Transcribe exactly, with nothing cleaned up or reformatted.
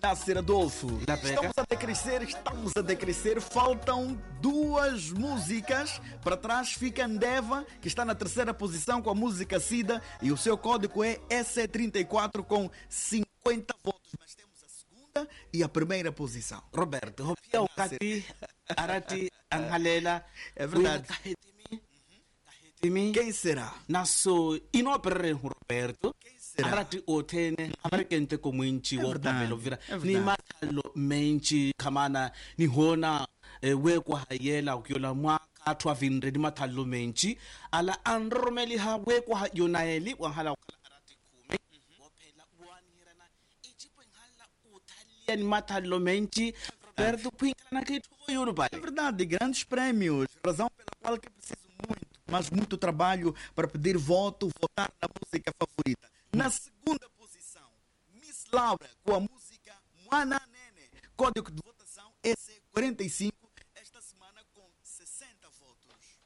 Nasser Adolfo, Da Beca. estamos a decrescer, estamos a decrescer. Faltam duas músicas. Para trás fica Andeva, que está na terceira posição com a música Sida, e o seu código é S C trinta e quatro com cinquenta votos. Mas temos a segunda e a primeira posição. Roberto, hopia o Kati, Arati, Anhalela. É verdade. Kahitimi, Quem será? Naso, inopere Roberto. será? Arati otene, Amerikente Comunchi, É verdade, Wopamelo Vira. é Ni verdade. matalo menchi, Kamana, ni hona, wekwa hayela, ukiola mwaka, tuavinre, ni matalo menchi. Ala andromeli ha wekwa ha yonaeli, wahala ukala arati kume. Wopela uanhirana, ichipo nghala utalia ni matalo menchi. Roberto, puinkala na kitu yulu É pale. verdade, grandes prémios. Razão pela qual que é preciso muito, mas muito trabalho para pedir voto, votar na música favorita. Na segunda posição, Miss Laura com a música Mwana Nene. Código de votação S C quarenta e cinco, esta semana com sessenta votos.